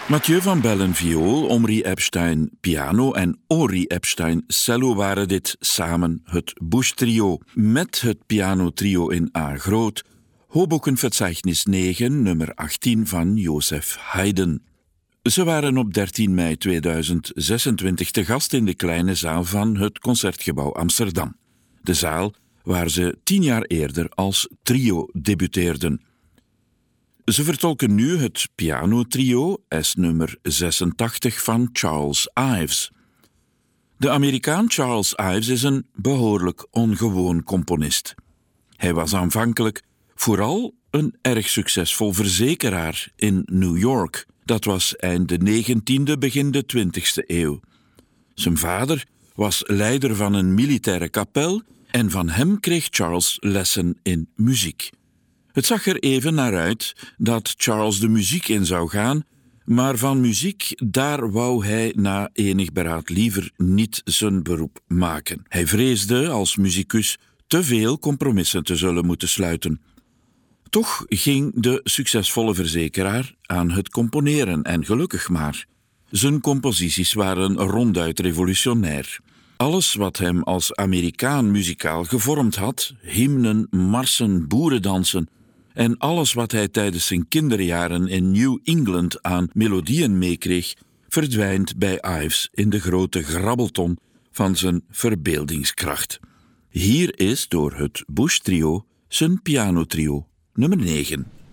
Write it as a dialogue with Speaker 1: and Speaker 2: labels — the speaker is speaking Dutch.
Speaker 1: Mathieu van Bellen viool, Omri Epstein piano en Henri Epstein cello waren dit samen het Busch-trio. Met het pianotrio in A groot, Hobokenverzeichnis 9, nummer 18 van Joseph Haydn. Ze waren op 13 mei 2026 te gast in de kleine zaal van het Concertgebouw Amsterdam. De zaal waar ze 10 jaar eerder als trio debuteerden. Ze vertolken nu het pianotrio S-nummer 86 van Charles Ives. De Amerikaan Charles Ives is een behoorlijk ongewoon componist. Hij was aanvankelijk vooral een erg succesvol verzekeraar in New York. Dat was eind de 19e, begin de 20e eeuw. Zijn vader was leider van een militaire kapel en van hem kreeg Charles lessen in muziek. Het zag er even naar uit dat Charles de muziek in zou gaan, maar van muziek, daar wou hij na enig beraad liever niet zijn beroep maken. Hij vreesde als musicus te veel compromissen te zullen moeten sluiten. Toch ging de succesvolle verzekeraar aan het componeren en gelukkig maar. Zijn composities waren ronduit revolutionair. Alles wat hem als Amerikaan muzikaal gevormd had, hymnen, marsen, boerendansen en alles wat hij tijdens zijn kinderjaren in New England aan melodieën meekreeg, verdwijnt bij Ives in de grote grabbelton van zijn verbeeldingskracht. Hier is door het Busch-trio zijn pianotrio nummer 9.